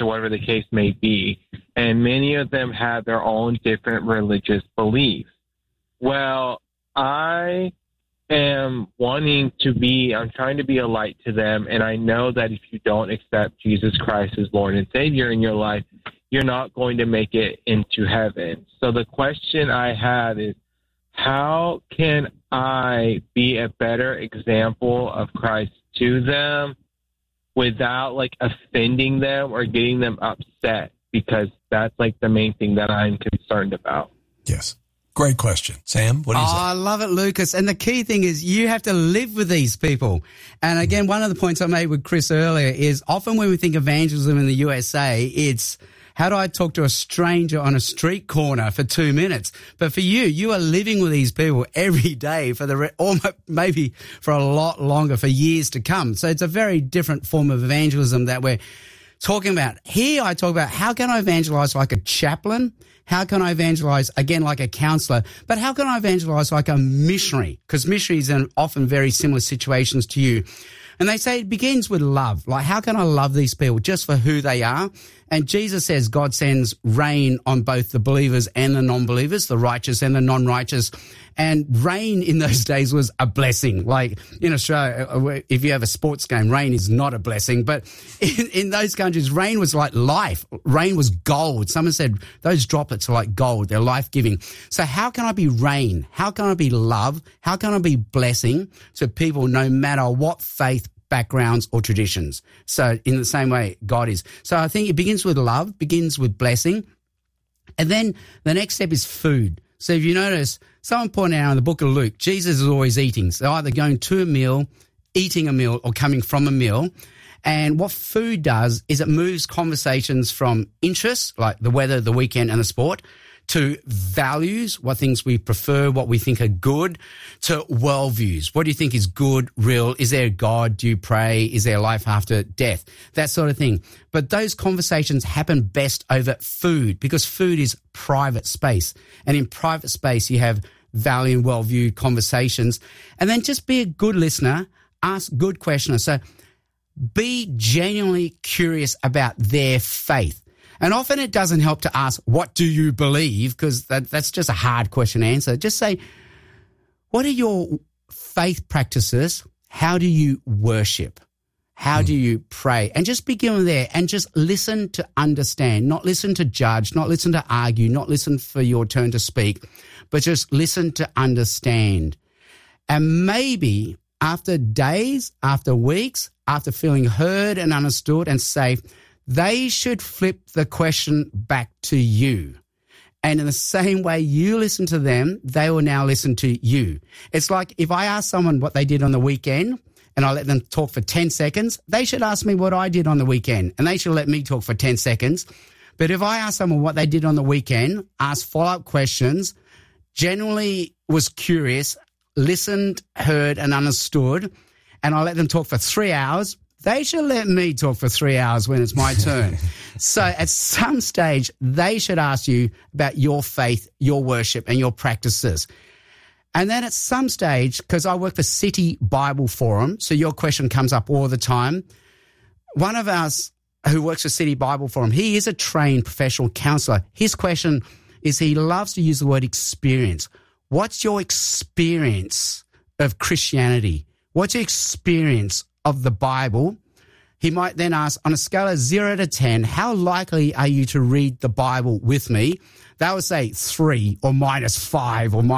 or whatever the case may be. And many of them have their own different religious beliefs. Well, I'm trying to be a light to them. And I know that if you don't accept Jesus Christ as Lord and Savior in your life, you're not going to make it into heaven. So the question I have is, how can I be a better example of Christ to them without offending them or getting them upset? Because that's the main thing that I'm concerned about. Yes. Great question. Sam, what do you say? I love it, Lucas. And the key thing is you have to live with these people. And again, one of the points I made with Chris earlier is often when we think evangelism in the USA, it's how do I talk to a stranger on a street corner for 2 minutes? But for you are living with these people every day for maybe for a lot longer, for years to come. So it's a very different form of evangelism that we're talking about. Here I talk about how can I evangelize like a chaplain? How can I evangelize, again, like a counselor? But how can I evangelize like a missionary? Because missionaries are in often very similar situations to you. And they say it begins with love. Like, how can I love these people just for who they are? And Jesus says God sends rain on both the believers and the non-believers, the righteous and the non-righteous. And rain in those days was a blessing. Like in Australia, if you have a sports game, rain is not a blessing. But in those countries, rain was like life. Rain was gold. Someone said those droplets are like gold. They're life-giving. So how can I be rain? How can I be love? How can I be blessing to people no matter what faith, backgrounds or traditions? So in the same way God is. So I think it begins with love, begins with blessing. And then the next step is food. So if you notice, someone pointed out in the book of Luke, Jesus is always eating. So either going to a meal, eating a meal, or coming from a meal. And what food does is it moves conversations from interests, like the weather, the weekend, and the sport, to values, what things we prefer, what we think are good, to worldviews. What do you think is good, real? Is there a God? Do you pray? Is there life after death? That sort of thing. But those conversations happen best over food because food is private space. And in private space, you have value and worldview conversations. And then just be a good listener, ask good questions. So be genuinely curious about their faith. And often it doesn't help to ask, what do you believe? Because that's just a hard question to answer. Just say, what are your faith practices? How do you worship? How do you pray? And just begin there and just listen to understand, not listen to judge, not listen to argue, not listen for your turn to speak, but just listen to understand. And maybe after days, after weeks, after feeling heard and understood and safe, they should flip the question back to you. And in the same way you listen to them, they will now listen to you. It's like if I ask someone what they did on the weekend and I let them talk for 10 seconds, they should ask me what I did on the weekend and they should let me talk for 10 seconds. But if I ask someone what they did on the weekend, ask follow-up questions, generally was curious, listened, heard and understood, and I let them talk for 3 hours, they should let me talk for 3 hours when it's my turn. So at some stage, they should ask you about your faith, your worship, and your practices. And then at some stage, because I work for City Bible Forum, so your question comes up all the time. One of us who works for City Bible Forum, he is a trained professional counselor. His question is he loves to use the word experience. What's your experience of Christianity? What's your experience of the Bible? He might then ask, on a scale of 0 to 10, how likely are you to read the Bible with me? They would say 3 or -5 or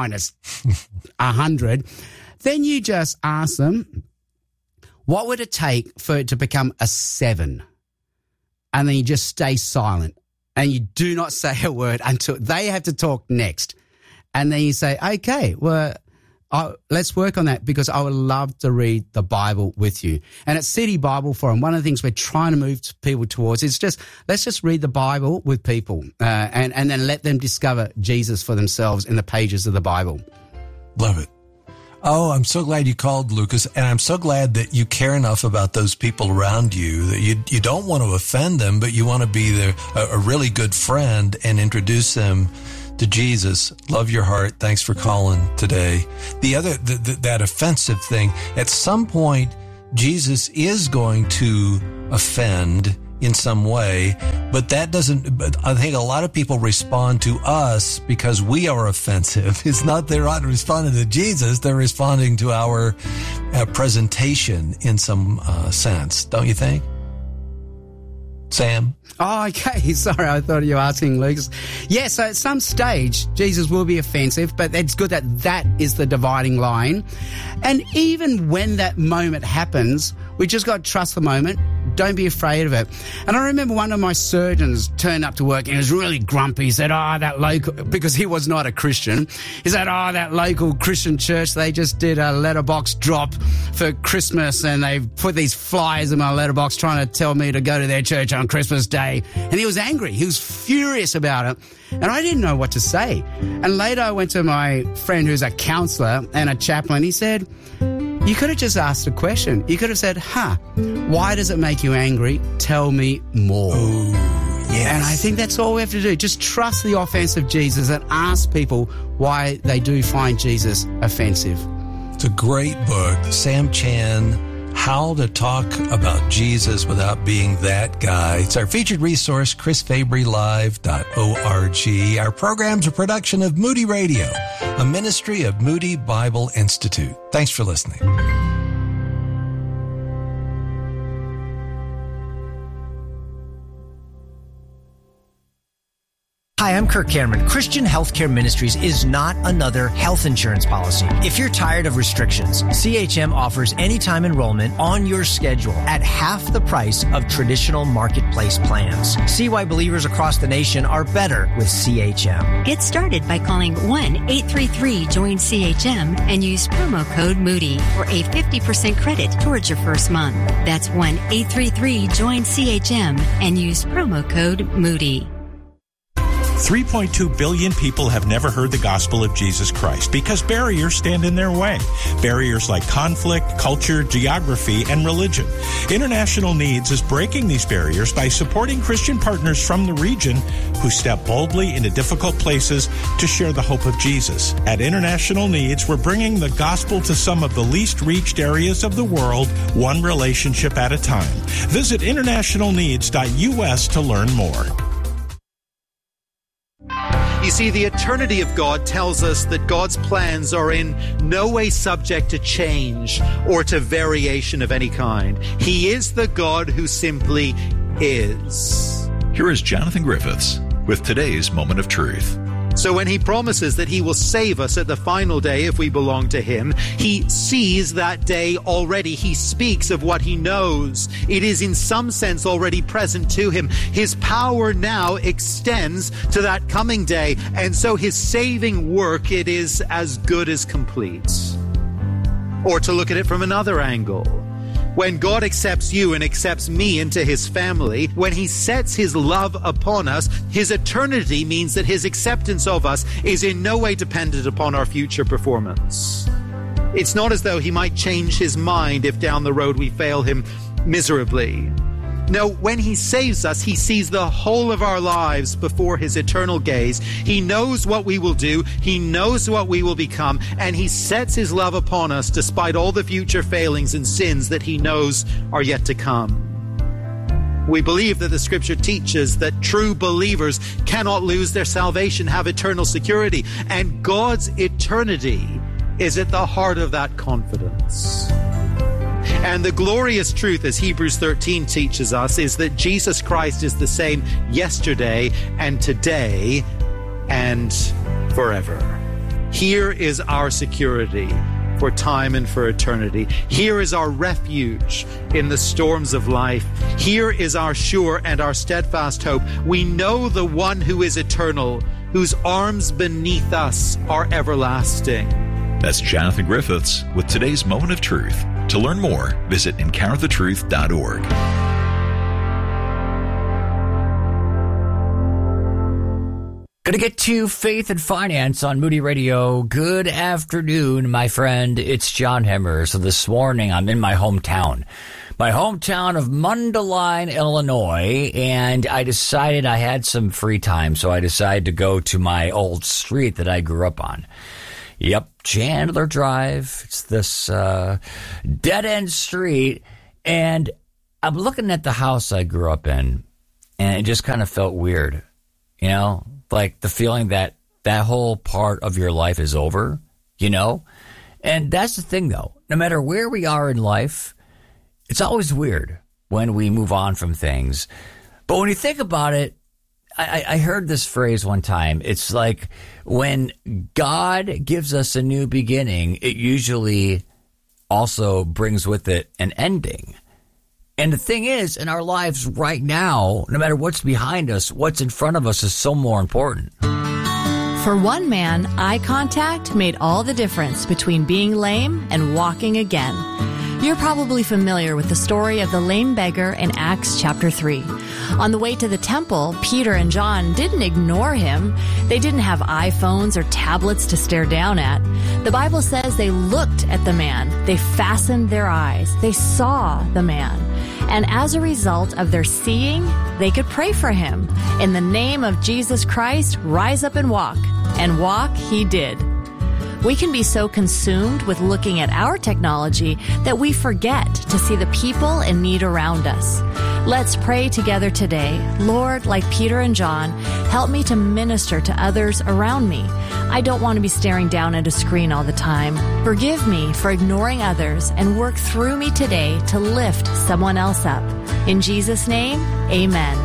-100. Then you just ask them, what would it take for it to become a 7? And then you just stay silent and you do not say a word until they have to talk next. And then you say, okay, well, let's work on that because I would love to read the Bible with you. And at City Bible Forum, one of the things we're trying to move people towards is let's just read the Bible with people and then let them discover Jesus for themselves in the pages of the Bible. Love it. Oh, I'm so glad you called, Lucas, and I'm so glad that you care enough about those people around you that you don't want to offend them, but you want to be a really good friend and introduce them to Jesus. Love your heart. Thanks for calling today. That offensive thing, at some point, Jesus is going to offend in some way, but that doesn't, but I think a lot of people respond to us because we are offensive. It's not they're not responding to Jesus, they're responding to our presentation in some sense, don't you think? Sam? Oh, okay. Sorry, I thought you were asking Lucas. Yeah, so at some stage, Jesus will be offensive, but it's good that that is the dividing line. And even when that moment happens, we just got to trust the moment. Don't be afraid of it. And I remember one of my surgeons turned up to work and he was really grumpy. He said, that local, because he was not a Christian, he said, that local Christian church, they just did a letterbox drop for Christmas and they put these flyers in my letterbox trying to tell me to go to their church on Christmas Day. And he was angry. He was furious about it. And I didn't know what to say. And later I went to my friend who's a counselor and a chaplain. He said, you could have just asked a question. You could have said, why does it make you angry? Tell me more. Ooh, yes. And I think that's all we have to do. Just trust the offense of Jesus and ask people why they do find Jesus offensive. It's a great book. Sam Chan, How to Talk About Jesus Without Being That Guy. It's our featured resource, chrisfabrylive.org. Our program's a production of Moody Radio, a ministry of Moody Bible Institute. Thanks for listening. Hi, I'm Kirk Cameron. Christian Healthcare Ministries is not another health insurance policy. If you're tired of restrictions, CHM offers anytime enrollment on your schedule at half the price of traditional marketplace plans. See why believers across the nation are better with CHM. Get started by calling 1-833-JOIN-CHM and use promo code Moody for a 50% credit towards your first month. That's 1-833-JOIN-CHM and use promo code Moody. 3.2 billion people have never heard the gospel of Jesus Christ because barriers stand in their way. Barriers like conflict, culture, geography, and religion. International Needs is breaking these barriers by supporting Christian partners from the region who step boldly into difficult places to share the hope of Jesus. At International Needs, we're bringing the gospel to some of the least reached areas of the world, one relationship at a time. Visit internationalneeds.us to learn more. You see, the eternity of God tells us that God's plans are in no way subject to change or to variation of any kind. He is the God who simply is. Here is Jonathan Griffiths with today's Moment of Truth. So when he promises that he will save us at the final day if we belong to him, he sees that day already. He speaks of what he knows. It is in some sense already present to him. His power now extends to that coming day, and so his saving work, it is as good as complete. Or to look at it from another angle, when God accepts you and accepts me into his family, when he sets his love upon us, his eternity means that his acceptance of us is in no way dependent upon our future performance. It's not as though he might change his mind if down the road we fail him miserably. No, when he saves us, he sees the whole of our lives before his eternal gaze. He knows what we will do, he knows what we will become, and he sets his love upon us despite all the future failings and sins that he knows are yet to come. We believe that the scripture teaches that true believers cannot lose their salvation, have eternal security, and God's eternity is at the heart of that confidence. And the glorious truth, as Hebrews 13 teaches us, is that Jesus Christ is the same yesterday and today and forever. Here is our security for time and for eternity. Here is our refuge in the storms of life. Here is our sure and our steadfast hope. We know the one who is eternal, whose arms beneath us are everlasting. That's Jonathan Griffiths with today's Moment of Truth. To learn more, visit encounterthetruth.org. Gonna get to Faith and Finance on Moody Radio. Good afternoon, my friend. It's John Hemmer. So this morning I'm in my hometown of Mundelein, Illinois, and I decided I had some free time, so I decided to go to my old street that I grew up on. Yep, Chandler Drive. It's this dead-end street, and I'm looking at the house I grew up in, and it just kind of felt weird, you know, like the feeling that that whole part of your life is over, you know? And that's the thing, though. No matter where we are in life, it's always weird when we move on from things. But when you think about it, I heard this phrase one time. It's like when God gives us a new beginning, it usually also brings with it an ending. And the thing is, in our lives right now, no matter what's behind us, what's in front of us is so more important. For one man, eye contact made all the difference between being lame and walking again. You're probably familiar with the story of the lame beggar in Acts chapter 3. On the way to the temple, Peter and John didn't ignore him. They didn't have iPhones or tablets to stare down at. The Bible says they looked at the man. They fastened their eyes. They saw the man. And as a result of their seeing, they could pray for him. In the name of Jesus Christ, rise up and walk. And walk he did. We can be so consumed with looking at our technology that we forget to see the people in need around us. Let's pray together today. Lord, like Peter and John, help me to minister to others around me. I don't want to be staring down at a screen all the time. Forgive me for ignoring others and work through me today to lift someone else up. In Jesus' name, amen.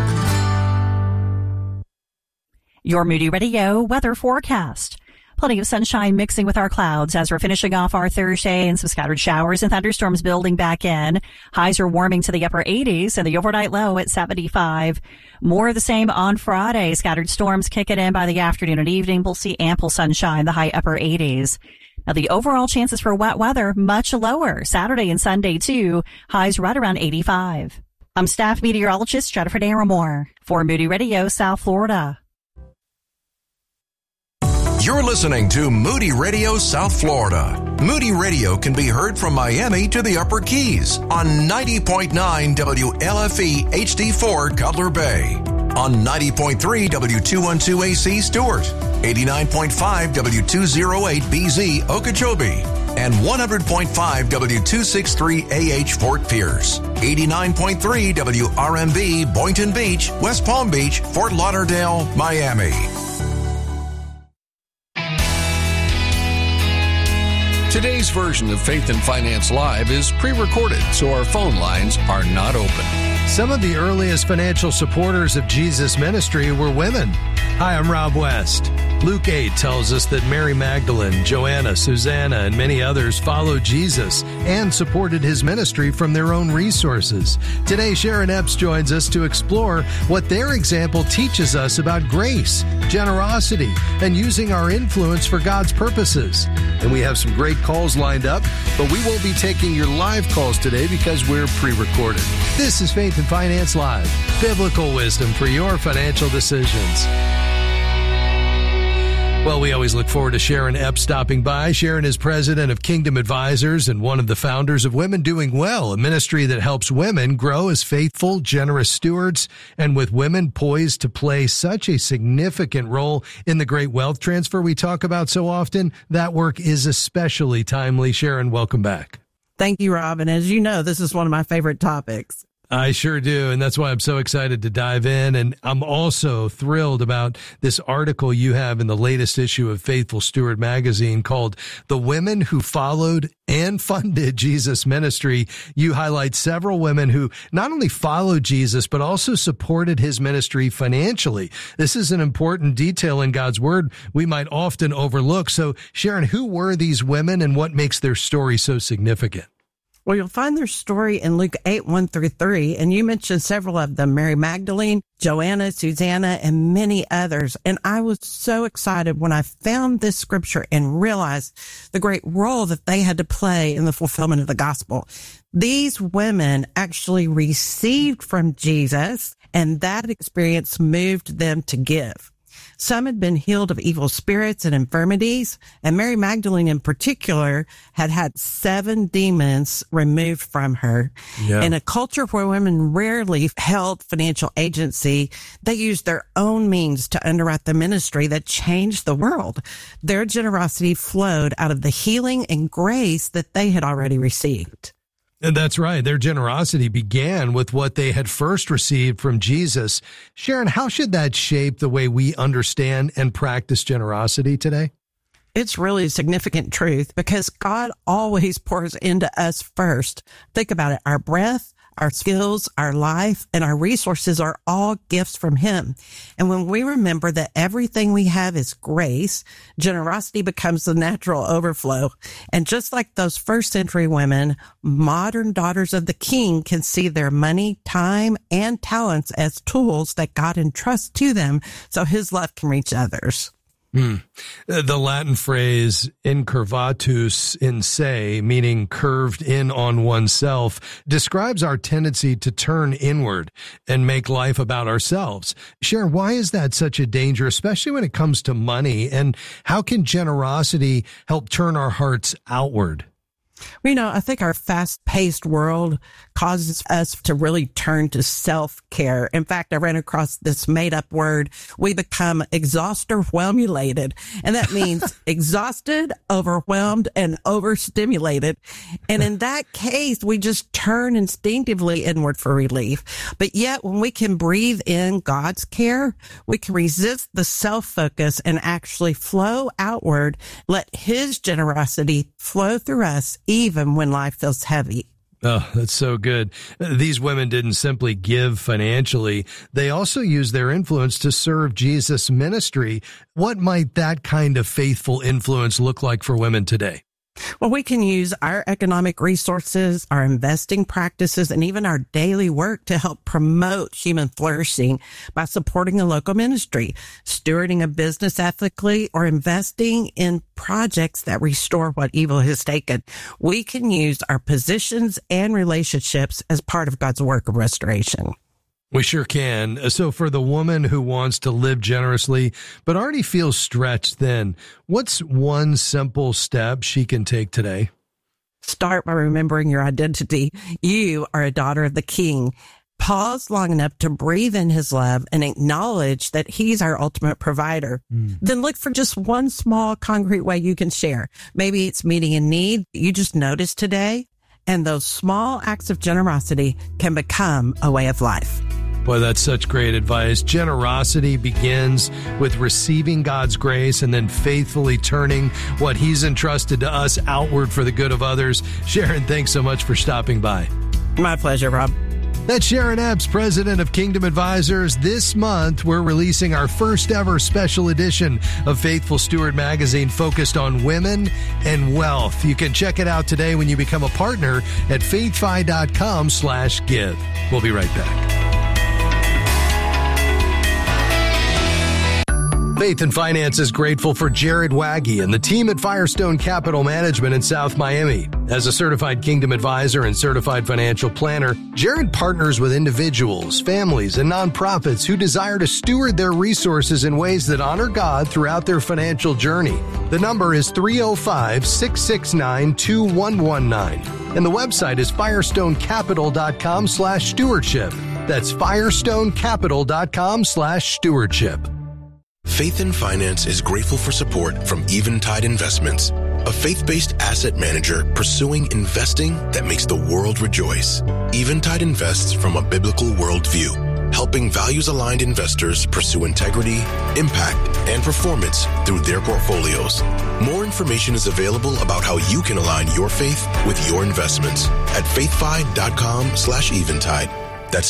Your Moody Radio weather forecast. Plenty of sunshine mixing with our clouds as we're finishing off our Thursday, and some scattered showers and thunderstorms building back in. Highs are warming to the upper 80s and the overnight low at 75. More of the same on Friday. Scattered storms kicking in by the afternoon and evening. We'll see ample sunshine, the high upper 80s. Now, the overall chances for wet weather much lower. Saturday and Sunday, too. Highs right around 85. I'm staff meteorologist Jennifer Naramore for Moody Radio, South Florida. You're listening to Moody Radio South Florida. Moody Radio can be heard from Miami to the Upper Keys on 90.9 WLFE HD4 Cutler Bay, on 90.3 W212 AC Stewart, 89.5 W208 BZ Okeechobee, and 100.5 W263 AH Fort Pierce, 89.3 WRMB Boynton Beach, West Palm Beach, Fort Lauderdale, Miami. Today's version of Faith and Finance Live is pre-recorded, so our phone lines are not open. Some of the earliest financial supporters of Jesus' ministry were women. Hi, I'm Rob West. Luke 8 tells us that Mary Magdalene, Joanna, Susanna, and many others followed Jesus and supported his ministry from their own resources. Today, Sharon Epps joins us to explore what their example teaches us about grace, generosity, and using our influence for God's purposes. And we have some great calls lined up, but we won't be taking your live calls today because we're pre-recorded. This is Faith and Finance Live, biblical wisdom for your financial decisions. Well, we always look forward to Sharon Epps stopping by. Sharon is president of Kingdom Advisors and one of the founders of Women Doing Well, a ministry that helps women grow as faithful, generous stewards, and with women poised to play such a significant role in the great wealth transfer we talk about so often. That work is especially timely. Sharon, welcome back. Thank you, Rob. And as you know, this is one of my favorite topics. I sure do, and that's why I'm so excited to dive in. And I'm also thrilled about this article you have in the latest issue of Faithful Steward magazine called The Women Who Followed and Funded Jesus' Ministry. You highlight several women who not only followed Jesus, but also supported his ministry financially. This is an important detail in God's word we might often overlook. So, Sharon, who were these women and what makes their story so significant? Well, you'll find their story in Luke 8, 1-3, and you mentioned several of them, Mary Magdalene, Joanna, Susanna, and many others. And I was so excited when I found this scripture and realized the great role that they had to play in the fulfillment of the gospel. These women actually received from Jesus, and that experience moved them to give. Some had been healed of evil spirits and infirmities, and Mary Magdalene in particular had 7 demons removed from her. Yeah. In a culture where women rarely held financial agency, they used their own means to underwrite the ministry that changed the world. Their generosity flowed out of the healing and grace that they had already received. And that's right. Their generosity began with what they had first received from Jesus. Sharon, how should that shape the way we understand and practice generosity today? It's really a significant truth because God always pours into us first. Think about it. Our breath, our skills, our life, and our resources are all gifts from Him. And when we remember that everything we have is grace, generosity becomes the natural overflow. And just like those first century women, modern daughters of the King can see their money, time, and talents as tools that God entrusts to them so His love can reach others. The Latin phrase incurvatus in se, meaning curved in on oneself, describes our tendency to turn inward and make life about ourselves. Sharon, why is that such a danger, especially when it comes to money? And how can generosity help turn our hearts outward? Well, I think our fast-paced world causes us to really turn to self-care. In fact, I ran across this made-up word. We become exhauster-whelmulated, and that means exhausted, overwhelmed, and overstimulated. And in that case, we just turn instinctively inward for relief. But yet, when we can breathe in God's care, we can resist the self-focus and actually flow outward, let His generosity flow through us, even when life feels heavy. Oh, that's so good. These women didn't simply give financially. They also used their influence to serve Jesus' ministry. What might that kind of faithful influence look like for women today? Well, we can use our economic resources, our investing practices, and even our daily work to help promote human flourishing by supporting a local ministry, stewarding a business ethically, or investing in projects that restore what evil has taken. We can use our positions and relationships as part of God's work of restoration. We sure can. So for the woman who wants to live generously but already feels stretched thin, what's one simple step she can take today? Start by remembering your identity. You are a daughter of the King. Pause long enough to breathe in His love and acknowledge that He's our ultimate provider. Then look for just one small concrete way you can share. Maybe it's meeting a need you just noticed today. And those small acts of generosity can become a way of life. Boy, that's such great advice. Generosity begins with receiving God's grace and then faithfully turning what He's entrusted to us outward for the good of others. Sharon, thanks so much for stopping by. My pleasure, Rob. That's Sharon Epps, president of Kingdom Advisors. This month, we're releasing our first ever special edition of Faithful Steward magazine focused on women and wealth. You can check it out today when you become a partner at faithfi.com/give. We'll be right back. Faith and Finance is grateful for Jared Waggy and the team at Firestone Capital Management in South Miami. As a certified Kingdom Advisor and certified financial planner, Jared partners with individuals, families, and nonprofits who desire to steward their resources in ways that honor God throughout their financial journey. The number is 305-669-2119, and the website is firestonecapital.com/stewardship. That's firestonecapital.com/stewardship. Faith and Finance is grateful for support from Eventide Investments, a faith-based asset manager pursuing investing that makes the world rejoice. Eventide invests from a biblical worldview, helping values-aligned investors pursue integrity, impact, and performance through their portfolios. More information is available about how you can align your faith with your investments at faithfi.com/eventide. That's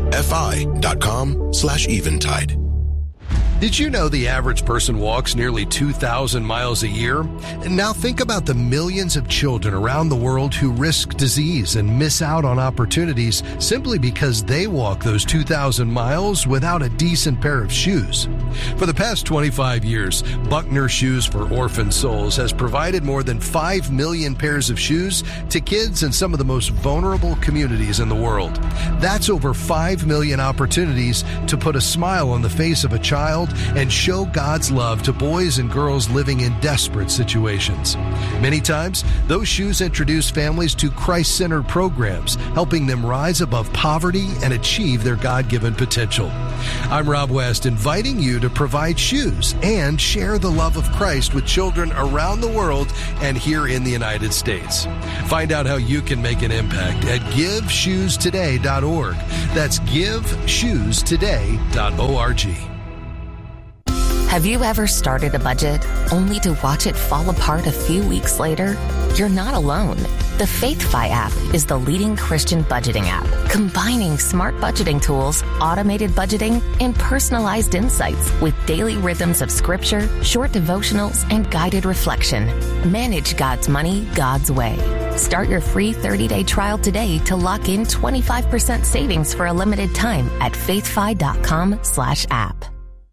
faithfi.com/eventide. Did you know the average person walks nearly 2,000 miles a year? And now think about the millions of children around the world who risk disease and miss out on opportunities simply because they walk those 2,000 miles without a decent pair of shoes. For the past 25 years, Buckner Shoes for Orphan Souls has provided more than 5 million pairs of shoes to kids in some of the most vulnerable communities in the world. That's over 5 million opportunities to put a smile on the face of a child world and show God's love to boys and girls living in desperate situations. Many times, those shoes introduce families to Christ-centered programs, helping them rise above poverty and achieve their God-given potential. I'm Rob West, inviting you to provide shoes and share the love of Christ with children around the world and here in the United States. Find out how you can make an impact at GiveShoesToday.org. That's GiveShoesToday.org. Have you ever started a budget only to watch it fall apart a few weeks later? You're not alone. The FaithFi app is the leading Christian budgeting app, combining smart budgeting tools, automated budgeting, and personalized insights with daily rhythms of scripture, short devotionals, and guided reflection. Manage God's money God's way. Start your free 30-day trial today to lock in 25% savings for a limited time at faithfi.com/app.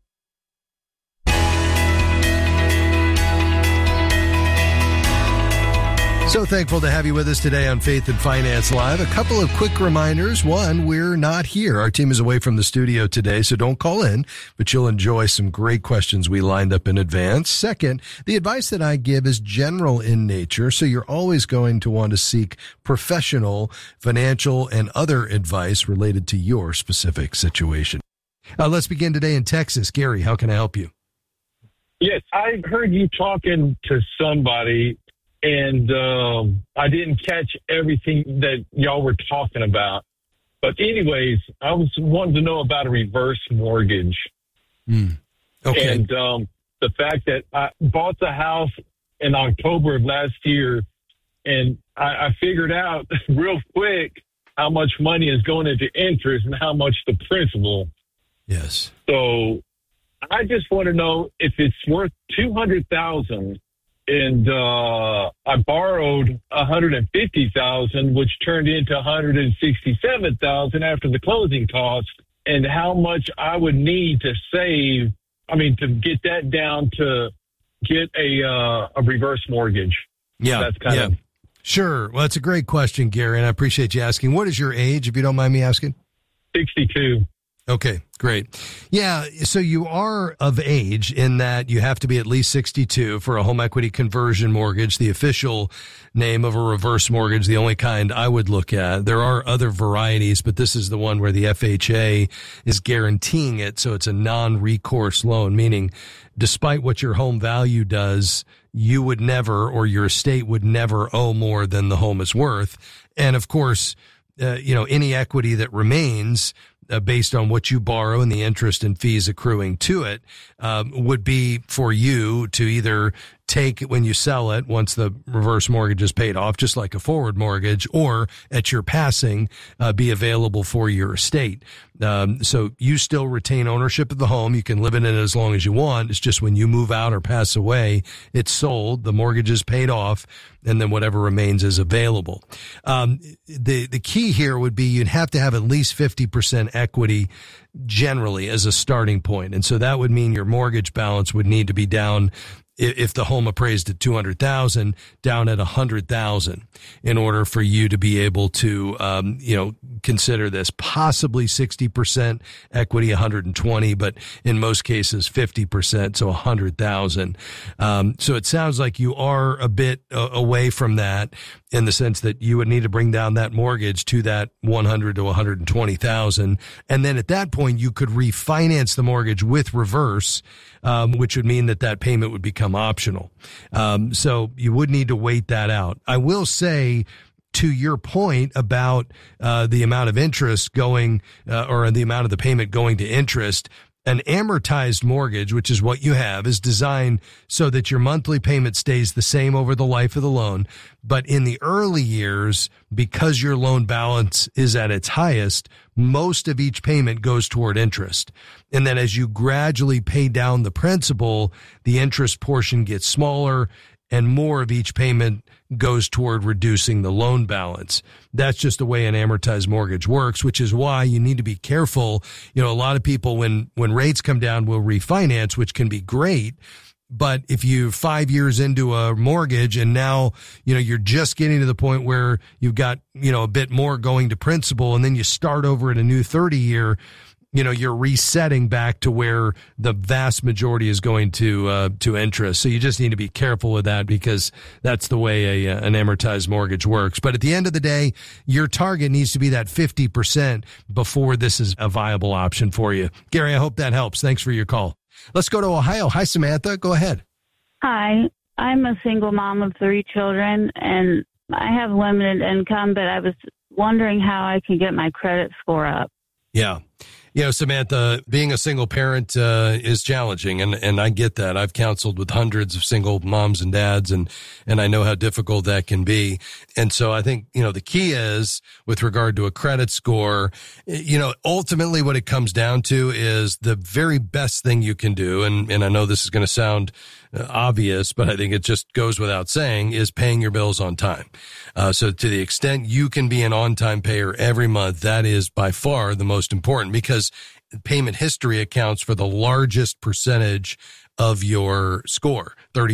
So thankful to have you with us today on Faith and Finance Live. A couple of quick reminders. One, we're not here. Our team is away from the studio today, so don't call in, but you'll enjoy some great questions we lined up in advance. Second, the advice that I give is general in nature, so you're always going to want to seek professional, financial, and other advice related to your specific situation. Let's begin today in Texas. Gary, how can I help you? Yes, I heard you talking to somebody, and I didn't catch everything that y'all were talking about. But anyways, I was wanting to know about a reverse mortgage. Okay. And the fact that I bought the house in October of last year, and I figured out real quick how much money is going into interest and how much the principal. Yes. So I just want to know if it's worth $200,000. And I borrowed $150,000, which turned into $167,000 after the closing costs, and how much I would need to save. I mean, to get that down to get a reverse mortgage. Yeah, that's kind of sure. Well, that's a great question, Gary, and I appreciate you asking. What is your age, if you don't mind me asking? 62. Okay, great. Yeah, so you are of age in that you have to be at least 62 for a home equity conversion mortgage, the official name of a reverse mortgage, the only kind I would look at. There are other varieties, but this is the one where the FHA is guaranteeing it, so it's a non-recourse loan, meaning despite what your home value does, you would never, or your estate would never owe more than the home is worth. And of course, any equity that remains based on what you borrow and the interest and fees accruing to it, would be for you to either take when you sell it once the reverse mortgage is paid off, just like a forward mortgage, or at your passing, be available for your estate. So you still retain ownership of the home. You can live in it as long as you want. It's just when you move out or pass away, it's sold, the mortgage is paid off, and then whatever remains is available. The key here would be you'd have to have at least 50% equity generally as a starting point. And so that would mean your mortgage balance would need to be down, if the home appraised at $200,000, down at $100,000 in order for you to be able to, consider this. Possibly 60% equity, 120, but in most cases 50%, so 100,000. So it sounds like you are a bit away from that in the sense that you would need to bring down that mortgage to that 100 to 120,000, and then at that point you could refinance the mortgage with reverse, which would mean that payment would become optional. So you would need to wait that out. I will say, to your point about the amount of interest going, or the amount of the payment going to interest, an amortized mortgage, which is what you have, is designed so that your monthly payment stays the same over the life of the loan. But in the early years, because your loan balance is at its highest, most of each payment goes toward interest. And then as you gradually pay down the principal, the interest portion gets smaller and more of each payment goes toward reducing the loan balance. That's just the way an amortized mortgage works, which is why you need to be careful. A lot of people, when rates come down, will refinance, which can be great. But if you're 5 years into a mortgage and now, you're just getting to the point where you've got, a bit more going to principal, and then you start over at a new 30-year, you're resetting back to where the vast majority is going to interest. So you just need to be careful with that, because that's the way an amortized mortgage works. But at the end of the day, your target needs to be that 50% before this is a viable option for you. Gary, I hope that helps. Thanks for your call. Let's go to Ohio. Hi, Samantha. Go ahead. Hi, I'm a single mom of 3 children, and I have limited income, but I was wondering how I can get my credit score up. Yeah. Samantha, being a single parent is challenging, and I get that. I've counseled with hundreds of single moms and dads, and I know how difficult that can be. And so I think, the key is, with regard to a credit score, ultimately what it comes down to is the very best thing you can do, and I know this is going to sound obvious, but I think it just goes without saying, is paying your bills on time. So to the extent you can be an on-time payer every month, that is by far the most important, because payment history accounts for the largest percentage of your score,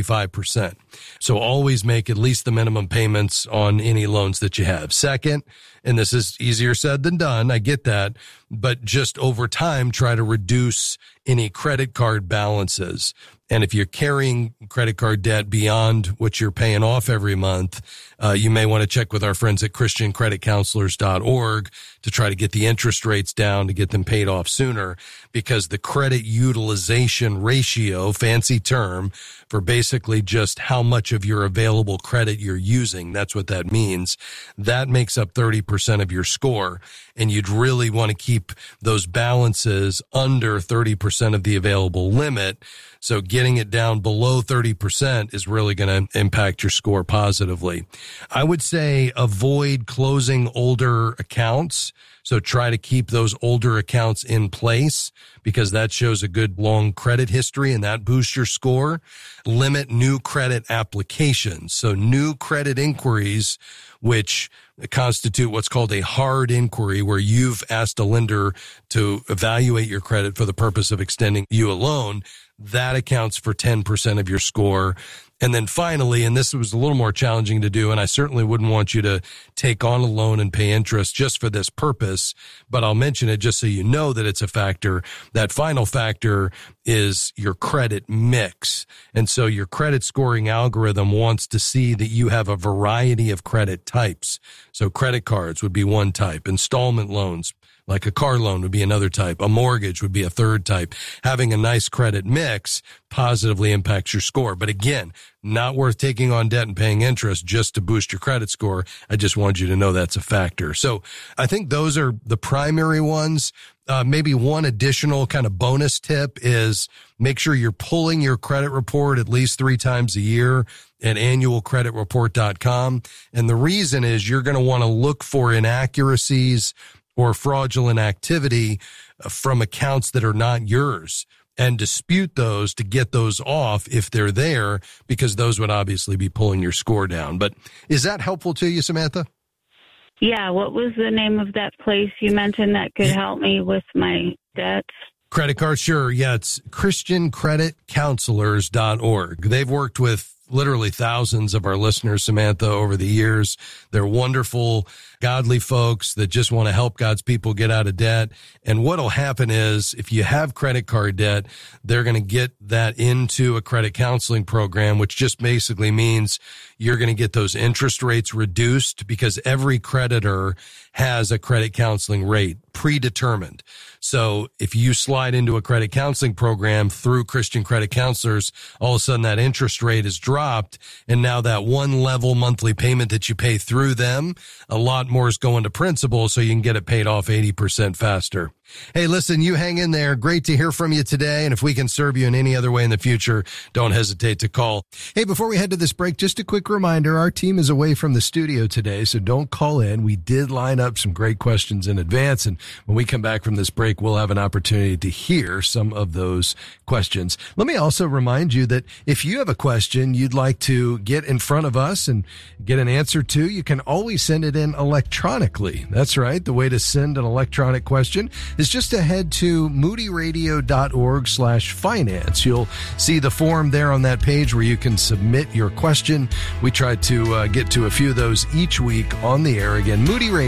35%. So always make at least the minimum payments on any loans that you have. Second, and this is easier said than done, I get that, but just over time, try to reduce any credit card balances. And if you're carrying credit card debt beyond what you're paying off every month, you may want to check with our friends at ChristianCreditCounselors.org to try to get the interest rates down, to get them paid off sooner, because the credit utilization ratio, fancy term, for basically just how much of your available credit you're using, that's what that means, that makes up 30% of your score. And you'd really want to keep those balances under 30% of the available limit. So getting it down below 30% is really going to impact your score positively. I would say avoid closing older accounts. So try to keep those older accounts in place, because that shows a good long credit history and that boosts your score. Limit new credit applications. So new credit inquiries, which constitute what's called a hard inquiry, where you've asked a lender to evaluate your credit for the purpose of extending you a loan, that accounts for 10% of your score. And then finally, and this was a little more challenging to do, and I certainly wouldn't want you to take on a loan and pay interest just for this purpose, but I'll mention it just so you know that it's a factor. That final factor is your credit mix. And so your credit scoring algorithm wants to see that you have a variety of credit types. So credit cards would be one type, installment loans, like a car loan, would be another type. A mortgage would be a third type. Having a nice credit mix positively impacts your score. But again, not worth taking on debt and paying interest just to boost your credit score. I just want you to know that's a factor. So I think those are the primary ones. Maybe one additional kind of bonus tip is make sure you're pulling your credit report at least 3 times a year at annualcreditreport.com. And the reason is you're going to want to look for inaccuracies or fraudulent activity from accounts that are not yours, and dispute those to get those off if they're there, because those would obviously be pulling your score down. But is that helpful to you, Samantha? Yeah, what was the name of that place you mentioned that could help me with my debts? Credit card, sure. Yeah, it's ChristianCreditCounselors.org. They've worked with literally thousands of our listeners, Samantha, over the years. They're wonderful, godly folks that just want to help God's people get out of debt. And what'll happen is if you have credit card debt, they're going to get that into a credit counseling program, which just basically means you're going to get those interest rates reduced, because every creditor has a credit counseling rate predetermined. So if you slide into a credit counseling program through Christian Credit Counselors, all of a sudden that interest rate is dropped. And now that one level monthly payment that you pay through them, a lot more is going to principal, so you can get it paid off 80% faster. Hey, listen, you hang in there. Great to hear from you today. And if we can serve you in any other way in the future, don't hesitate to call. Hey, before we head to this break, just a quick reminder, our team is away from the studio today, so don't call in. We did line up some great questions in advance, and when we come back from this break, we'll have an opportunity to hear some of those questions. Let me also remind you that if you have a question you'd like to get in front of us and get an answer to, you can always send it in electronically. That's right. The way to send an electronic question is is just to head to moodyradio.org/finance. You'll see the form there on that page where you can submit your question. We try to get to a few of those each week on the air. Again,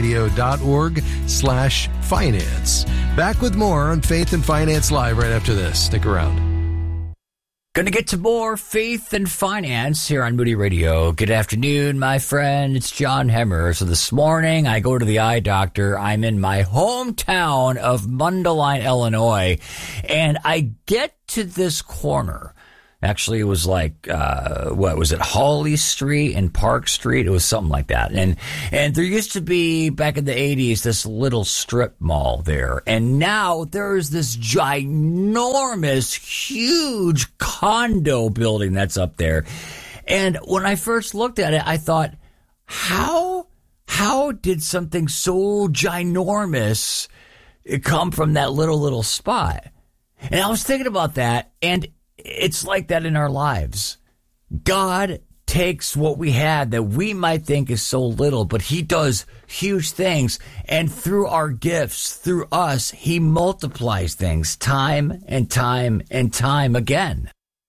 moodyradio.org/finance. Back with more on Faith and Finance Live right after this. Stick around. Going to get to more Faith and Finance here on Moody Radio. Good afternoon, my friend. It's John Hemmer. So this morning I go to the eye doctor. I'm in my hometown of Mundelein, Illinois, and I get to this corner. Actually, it was like, what was it? Hawley Street and Park Street. It was something like that. And there used to be, back in the 80s, this little strip mall there. And now there's this ginormous, huge condo building that's up there. And when I first looked at it, I thought, how did something so ginormous come from that little spot? And I was thinking about that, and it's like that in our lives. God takes what we had that we might think is so little, but he does huge things. And through our gifts, through us, he multiplies things time and time and time again.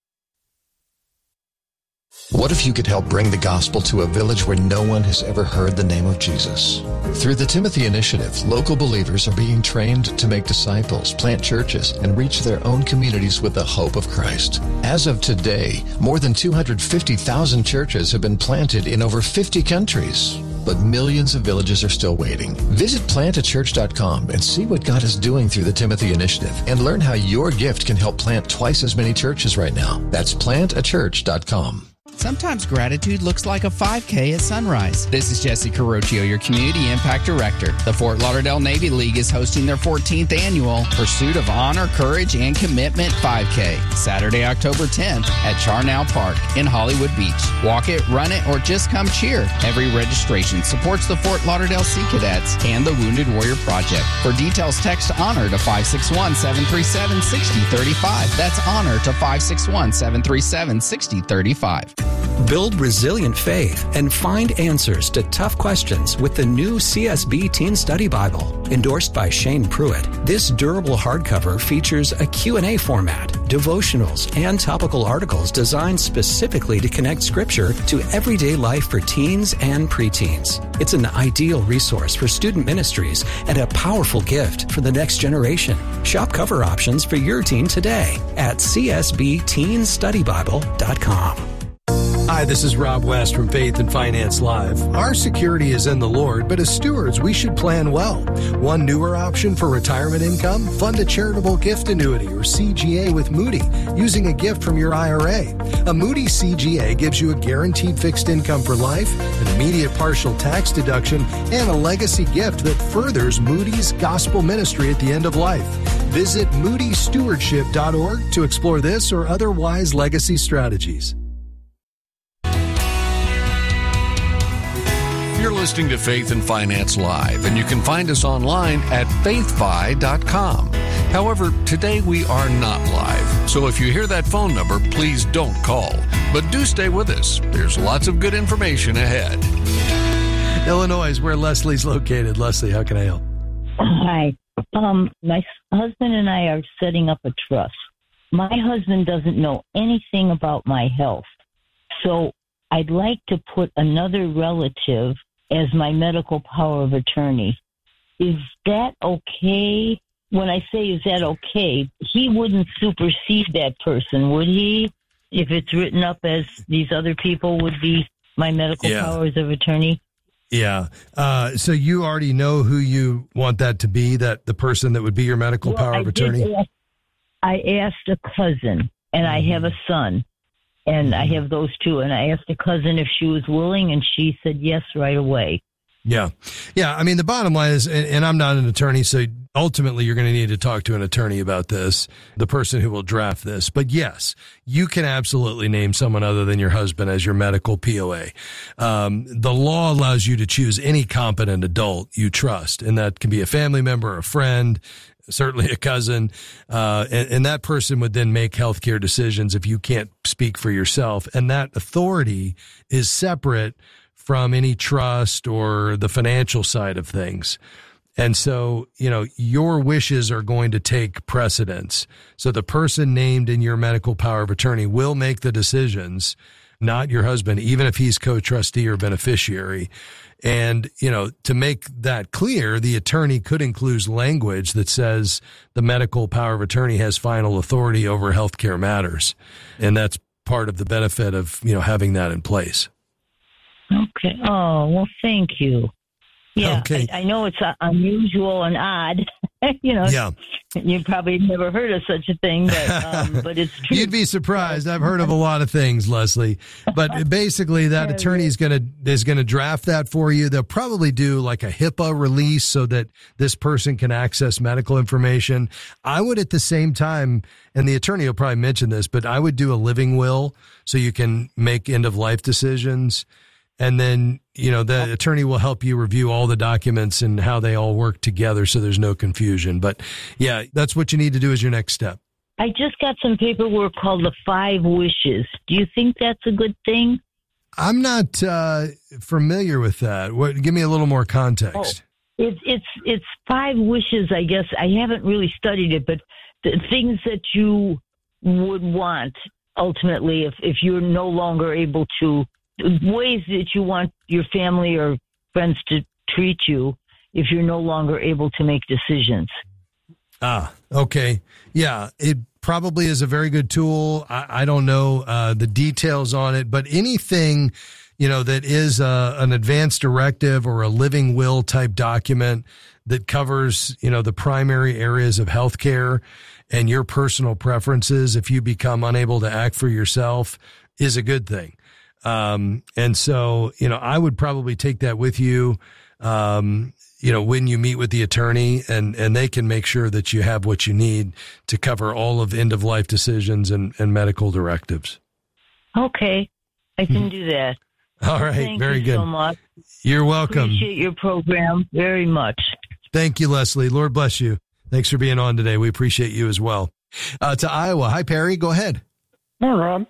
What if you could help bring the gospel to a village where no one has ever heard the name of Jesus? Through the Timothy Initiative, local believers are being trained to make disciples, plant churches, and reach their own communities with the hope of Christ. As of today, more than 250,000 churches have been planted in over 50 countries. But millions of villages are still waiting. Visit plantachurch.com and see what God is doing through the Timothy Initiative and learn how your gift can help plant twice as many churches right now. That's plantachurch.com. Sometimes gratitude looks like a 5K at sunrise. This is Jesse Carocchio, your Community Impact Director. The Fort Lauderdale Navy League is hosting their 14th annual Pursuit of Honor, Courage, and Commitment 5K, Saturday, October 10th at Charnel Park in Hollywood Beach. Walk it, run it, or just come cheer. Every registration supports the Fort Lauderdale Sea Cadets and the Wounded Warrior Project. For details, text HONOR to 561-737-6035. That's HONOR to 561-737-6035. Build resilient faith and find answers to tough questions with the new CSB Teen Study Bible. Endorsed by Shane Pruitt, this durable hardcover features a Q&A format, devotionals, and topical articles designed specifically to connect Scripture to everyday life for teens and preteens. It's an ideal resource for student ministries and a powerful gift for the next generation. Shop cover options for your teen today at csbteenstudybible.com. Hi, this is Rob West from Faith and Finance Live. Our security is in the Lord, but as stewards, we should plan well. One newer option for retirement income? Fund a charitable gift annuity or CGA with Moody using a gift from your IRA. A Moody CGA gives you a guaranteed fixed income for life, an immediate partial tax deduction, and a legacy gift that furthers Moody's gospel ministry at the end of life. Visit moodystewardship.org to explore this or other wise legacy strategies. You're listening to Faith and Finance Live, and you can find us online at faithfi.com. However, today we are not live, so if you hear that phone number, please don't call. But do stay with us. There's lots of good information ahead. Illinois is where Leslie's located. Leslie, how can I help? Hi. My husband and I are setting up a trust. My husband doesn't know anything about my health, so I'd like to put another relative as my medical power of attorney. Is that okay? When I say is that okay, he wouldn't supersede that person, would he? If it's written up as these other people would be my medical powers of attorney? Yeah. So you already know who you want that to be, that the person that would be your medical power of attorney? I asked a cousin, and I have a son. And I have those two. And I asked a cousin if she was willing, and she said yes right away. Yeah. Yeah. I mean, the bottom line is, and I'm not an attorney, so ultimately you're going to need to talk to an attorney about this, the person who will draft this. But yes, you can absolutely name someone other than your husband as your medical POA. The law allows you to choose any competent adult you trust, and that can be a family member, a friend, certainly a cousin, and that person would then make healthcare decisions if you can't speak for yourself. And that authority is separate from any trust or the financial side of things. And so, your wishes are going to take precedence. So the person named in your medical power of attorney will make the decisions, not your husband, even if he's co-trustee or beneficiary. And, to make that clear, the attorney could include language that says the medical power of attorney has final authority over healthcare matters. And that's part of the benefit of, having that in place. Okay. Oh, well, thank you. Yeah, okay. I know it's unusual and odd. Yeah. You probably never heard of such a thing, but it's true. You'd be surprised. I've heard of a lot of things, Leslie. But basically, that attorney is going to draft that for you. They'll probably do like a HIPAA release so that this person can access medical information. I would at the same time, and the attorney will probably mention this, but I would do a living will so you can make end of life decisions. And then, the attorney will help you review all the documents and how they all work together so there's no confusion. But yeah, that's what you need to do as your next step. I just got some paperwork called the 5 Wishes. Do you think that's a good thing? I'm not familiar with that. Give me a little more context. Oh, it's 5 wishes, I guess. I haven't really studied it, but the things that you would want ultimately if you're no longer able to, ways that you want your family or friends to treat you if you're no longer able to make decisions. Okay. Yeah, it probably is a very good tool. I don't know the details on it, but anything, that is an advance directive or a living will type document that covers, the primary areas of healthcare and your personal preferences, if you become unable to act for yourself, is a good thing. And so, I would probably take that with you, when you meet with the attorney and they can make sure that you have what you need to cover all of end of life decisions and medical directives. Okay. I can do that. All right. Thank very you good. so much. You're welcome. Appreciate your program very much. Thank you, Leslie. Lord bless you. Thanks for being on today. We appreciate you as well. To Iowa. Hi, Perry. Go ahead. Hi, Rob.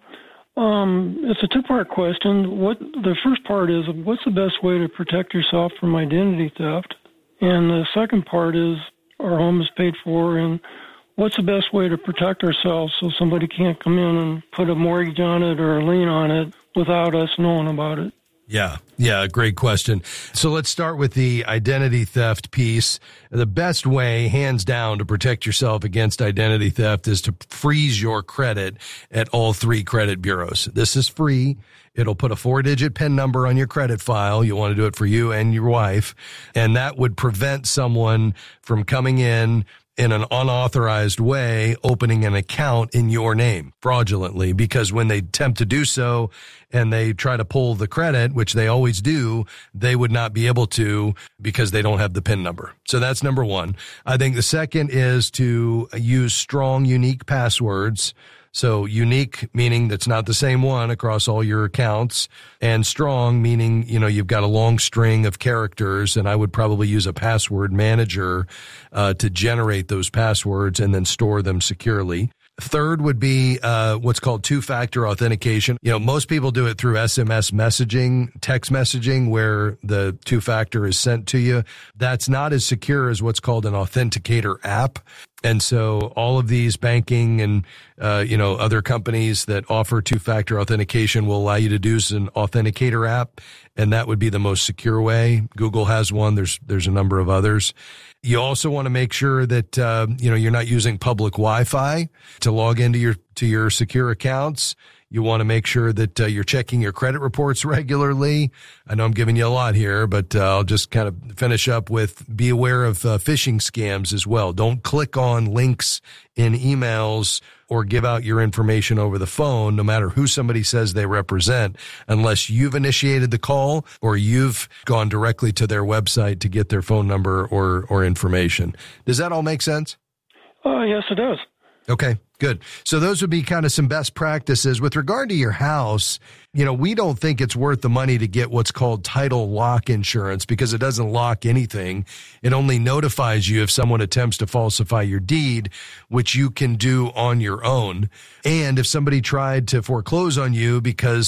It's a 2-part question. The first part is, what's the best way to protect yourself from identity theft? And the second part is, our home is paid for, and what's the best way to protect ourselves so somebody can't come in and put a mortgage on it or a lien on it without us knowing about it? Yeah, great question. So let's start with the identity theft piece. The best way, hands down, to protect yourself against identity theft is to freeze your credit at all 3 credit bureaus. This is free. It'll put a 4-digit PIN number on your credit file. You want to do it for you and your wife. And that would prevent someone from coming in an unauthorized way, opening an account in your name fraudulently, because when they attempt to do so and they try to pull the credit, which they always do, they would not be able to because they don't have the PIN number. So that's number one. I think the second is to use strong, unique passwords. So unique meaning that's not the same one across all your accounts, and strong meaning, you've got a long string of characters, and I would probably use a password manager to generate those passwords and then store them securely. Third would be what's called 2-factor authentication. Most people do it through SMS messaging, text messaging, where the 2-factor is sent to you. That's not as secure as what's called an authenticator app. And so all of these banking and, other companies that offer 2-factor authentication will allow you to do an authenticator app. And that would be the most secure way. Google has one. There's a number of others. You also want to make sure that, you're not using public Wi-Fi to log into your secure accounts. You want to make sure that you're checking your credit reports regularly. I know I'm giving you a lot here, but I'll just kind of finish up with be aware of phishing scams as well. Don't click on links in emails or give out your information over the phone, no matter who somebody says they represent, unless you've initiated the call or you've gone directly to their website to get their phone number or information. Does that all make sense? Yes, it does. Okay, good. So those would be kind of some best practices. With regard to your house, we don't think it's worth the money to get what's called title lock insurance because it doesn't lock anything. It only notifies you if someone attempts to falsify your deed, which you can do on your own. And if somebody tried to foreclose on you because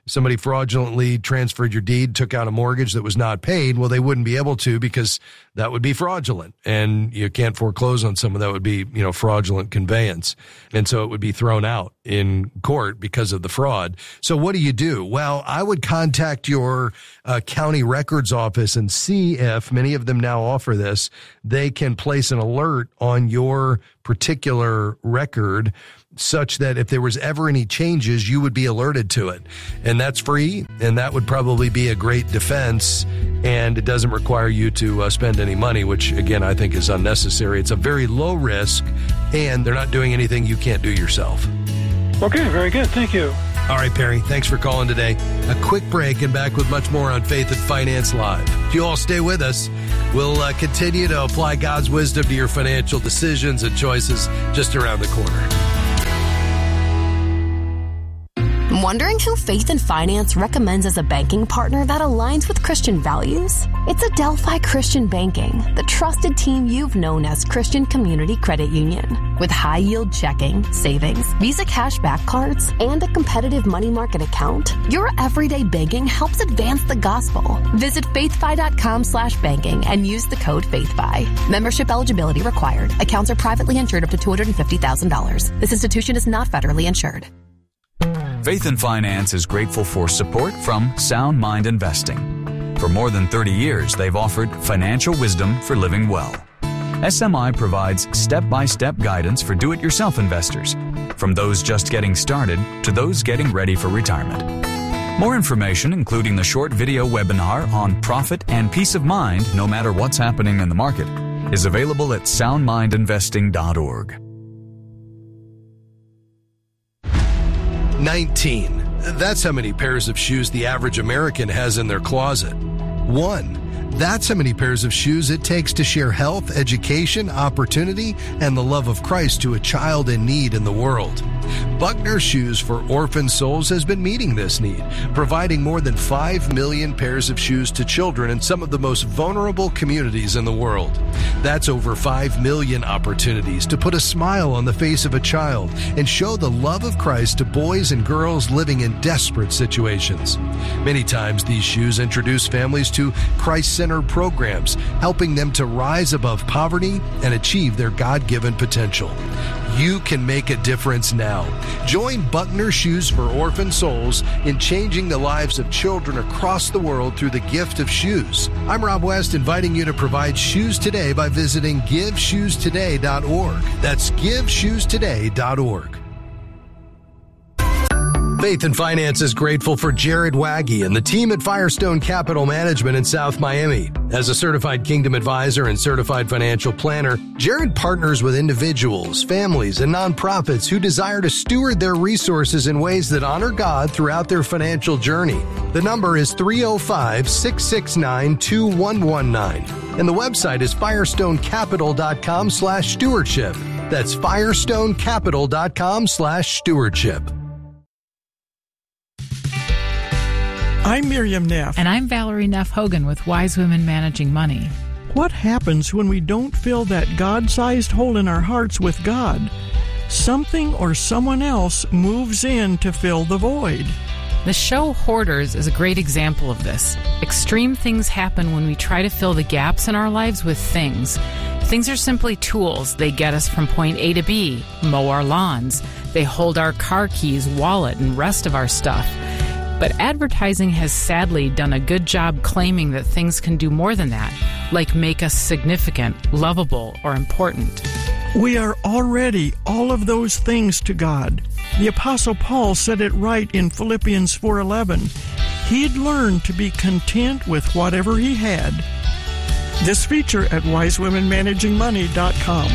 somebody fraudulently transferred your deed, took out a mortgage that was not paid, well, they wouldn't be able to because that would be fraudulent. And you can't foreclose on someone that would be, fraudulent conveyance. And so it would be thrown out in court because of the fraud. So what do? Well, I would contact your county records office and see if, many of them now offer this, they can place an alert on your particular record such that if there was ever any changes, you would be alerted to it. And that's free, and that would probably be a great defense, and it doesn't require you to spend any money, which, again, I think is unnecessary. It's a very low risk, and they're not doing anything you can't do yourself. Okay, very good. Thank you. All right, Perry, thanks for calling today. A quick break and back with much more on Faith and Finance Live. If you all stay with us, we'll continue to apply God's wisdom to your financial decisions and choices just around the corner. Wondering who Faith and Finance recommends as a banking partner that aligns with Christian values? It's Adelphi Christian Banking, the trusted team you've known as Christian Community Credit Union. With high-yield checking, savings, Visa cashback cards, and a competitive money market account, your everyday banking helps advance the gospel. Visit faithfi.com/banking and use the code FAITHFI. Membership eligibility required. Accounts are privately insured up to $250,000. This institution is not federally insured. Faith and Finance is grateful for support from Sound Mind Investing. For more than 30 years, they've offered financial wisdom for living well. SMI provides step-by-step guidance for do-it-yourself investors, from those just getting started to those getting ready for retirement. More information, including the short video webinar on profit and peace of mind no matter what's happening in the market, is available at soundmindinvesting.org. 19. That's how many pairs of shoes the average American has in their closet. 1. That's how many pairs of shoes it takes to share health, education, opportunity, and the love of Christ to a child in need in the world. Buckner Shoes for Orphan Souls has been meeting this need, providing more than 5 million pairs of shoes to children in some of the most vulnerable communities in the world. That's over 5 million opportunities to put a smile on the face of a child and show the love of Christ to boys and girls living in desperate situations. Many times these shoes introduce families to Christ-centered programs, helping them to rise above poverty and achieve their God-given potential. You can make a difference now. Join Buckner Shoes for Orphan Souls in changing the lives of children across the world through the gift of shoes. I'm Rob West, inviting you to provide shoes today by visiting GiveShoesToday.org. That's GiveShoesToday.org. Faith and Finance is grateful for Jared Waggy and the team at Firestone Capital Management in South Miami. As a certified Kingdom advisor and certified financial planner, Jared partners with individuals, families, and nonprofits who desire to steward their resources in ways that honor God throughout their financial journey. The number is 305-669-2119, and the website is firestonecapital.com/stewardship. That's firestonecapital.com/stewardship. I'm Miriam Neff. And I'm Valerie Neff Hogan with Wise Women Managing Money. What happens when we don't fill that God-sized hole in our hearts with God? Something or someone else moves in to fill the void. The show Hoarders is a great example of this. Extreme things happen when we try to fill the gaps in our lives with things. Things are simply tools. They get us from point A to B, mow our lawns. They hold our car keys, wallet, and rest of our stuff. But advertising has sadly done a good job claiming that things can do more than that, like make us significant, lovable, or important. We are already all of those things to God. The Apostle Paul said it right in Philippians 4:11. He'd learned to be content with whatever he had. This feature at wisewomenmanagingmoney.com.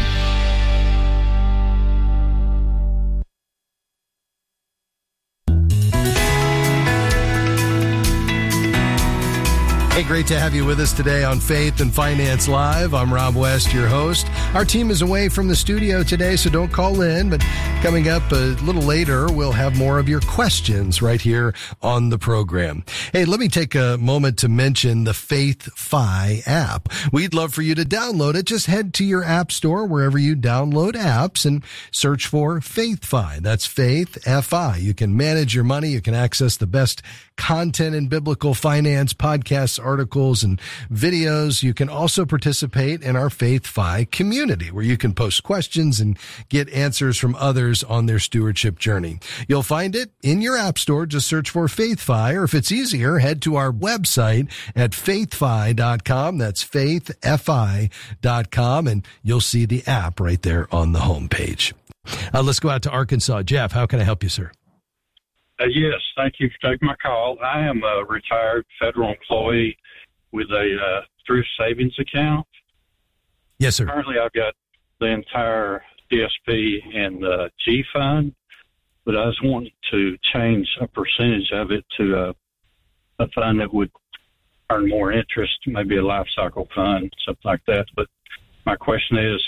Hey, great to have you with us today on Faith and Finance Live. I'm Rob West, your host. Our team is away from the studio today, so don't call in. But coming up a little later, we'll have more of your questions right here on the program. Hey, let me take a moment to mention the FaithFi app. We'd love for you to download it. Just head to your app store, wherever you download apps, and search for FaithFi. That's Faith, F-I. You can manage your money. You can access the best content in biblical finance, podcasts, articles, and videos. You can also participate in our FaithFi community, where you can post questions and get answers from others on their stewardship journey. You'll find it in your app store. Just search for FaithFi, or if it's easier, head to our website at faithfi.com. That's faithfi.com, and you'll see the app right there on the homepage. Let's go out to Arkansas. Jeff, how can I help you, sir? Yes, thank you for taking my call. I am a retired federal employee with a thrift savings account. Yes, sir. Currently, I've got the entire DSP and G fund, but I was wanting to change a percentage of it to a fund that would earn more interest, maybe a life cycle fund, something like that. But my question is,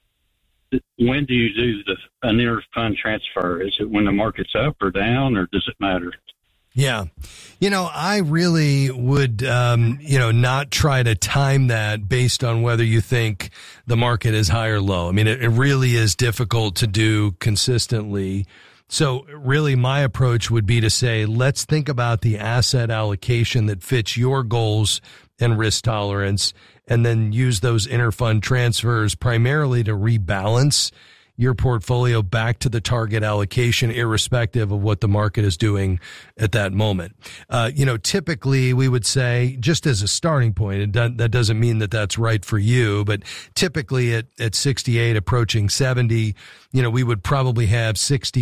when do you do an inter-fund transfer? Is it when the market's up or down, or does it matter? Yeah. I really would, not try to time that based on whether you think the market is high or low. I mean, it really is difficult to do consistently. So really my approach would be to say, let's think about the asset allocation that fits your goals and risk tolerance, and then use those interfund transfers primarily to rebalance your portfolio back to the target allocation, irrespective of what the market is doing at that moment. Typically we would say, just as a starting point, that doesn't mean that that's right for you, but typically at 68, approaching 70, we would probably have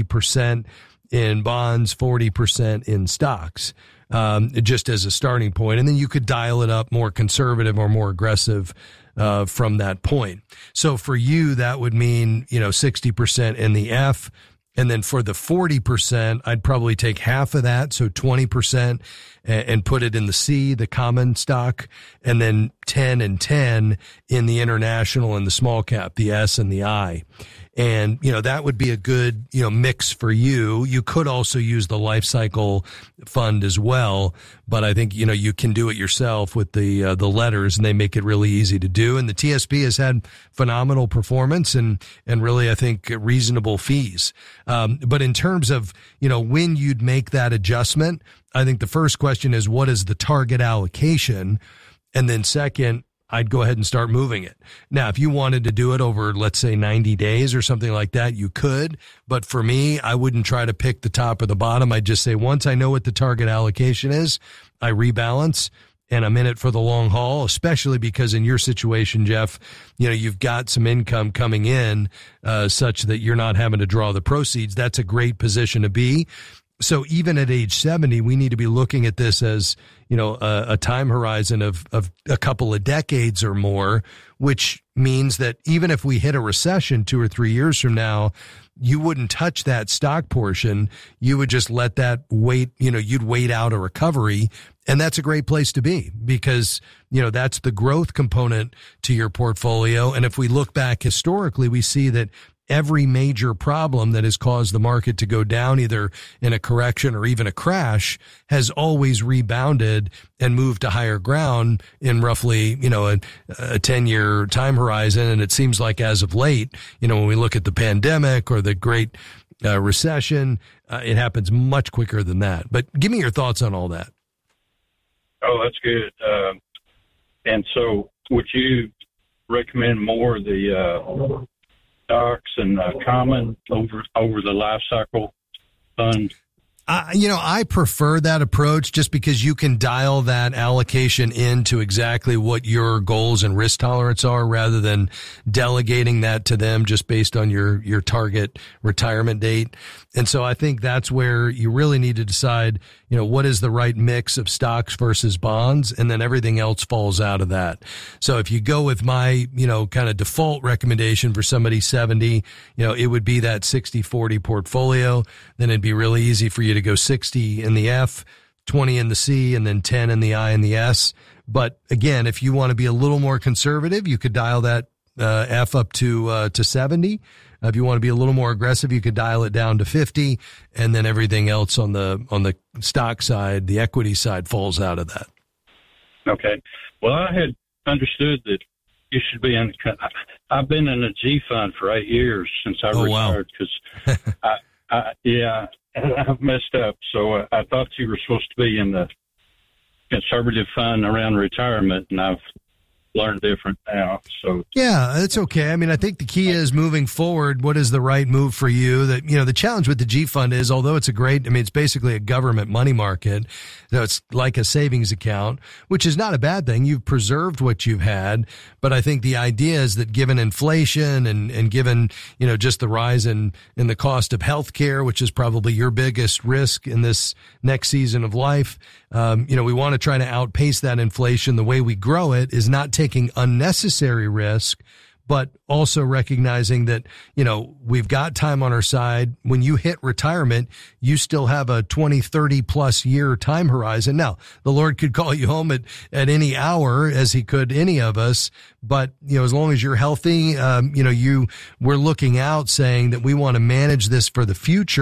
60% in bonds, 40% in stocks. Just as a starting point. And then you could dial it up more conservative or more aggressive from that point. So for you, that would mean, 60% in the F. And then for the 40%, I'd probably take half of that, so 20%, and put it in the C, the common stock, and then 10 and 10 in the international and the small cap, the S and the I. And, that would be a good, mix for you. You could also use the life cycle fund as well. But I think, you can do it yourself with the letters, and they make it really easy to do. And the TSP has had phenomenal performance and really, I think, reasonable fees. But in terms of, when you'd make that adjustment, I think the first question is, what is the target allocation? And then second, I'd go ahead and start moving it. Now, if you wanted to do it over, let's say 90 days or something like that, you could. But for me, I wouldn't try to pick the top or the bottom. I'd just say, once I know what the target allocation is, I rebalance, and I'm in it for the long haul, especially because in your situation, Jeff, you've got some income coming in, such that you're not having to draw the proceeds. That's a great position to be. So even at age 70, we need to be looking at this as, a time horizon of a couple of decades or more, which means that even if we hit a recession 2 or 3 years from now, you wouldn't touch that stock portion. You would just let that wait, you'd wait out a recovery. And that's a great place to be because, that's the growth component to your portfolio. And if we look back historically, we see that every major problem that has caused the market to go down, either in a correction or even a crash, has always rebounded and moved to higher ground in roughly, a 10-year time horizon. And it seems like as of late, when we look at the pandemic or the Great Recession, it happens much quicker than that. But give me your thoughts on all that. Oh, that's good. And so would you recommend more the stocks and common over the life cycle fund? I prefer that approach just because you can dial that allocation into exactly what your goals and risk tolerance are rather than delegating that to them just based on your target retirement date. And so I think that's where you really need to decide, what is the right mix of stocks versus bonds, and then everything else falls out of that. So if you go with my, kind of default recommendation for somebody 70, it would be that 60-40 portfolio. Then it'd be really easy for you to go 60 in the F, 20 in the C, and then 10 in the I and the S. But again, if you want to be a little more conservative, you could dial that F up to 70. If you want to be a little more aggressive, you could dial it down to 50, and then everything else on the stock side, the equity side, falls out of that. Okay. Well, I had understood that you should be in. I've been in a G fund for 8 years since I retired because I've messed up. So I thought you were supposed to be in the conservative fund around retirement, and I've learned different now. So yeah, that's okay. I mean, I think the key is moving forward. What is the right move for you? That, you know, the challenge with the G fund is, although it's it's basically a government money market. So it's like a savings account, which is not a bad thing. You've preserved what you've had. But I think the idea is that given inflation and given, you know, just the rise in the cost of healthcare, which is probably your biggest risk in this next season of life, you know, we want to try to outpace that inflation. The way we grow it is not taking unnecessary risk, but also recognizing that, you know, we've got time on our side. When you hit retirement, you still have a 20, 30 plus year time horizon. Now, the Lord could call you home at any hour, as he could any of us. But, you know, as long as you're healthy, you know, we're looking out saying that we want to manage this for the future.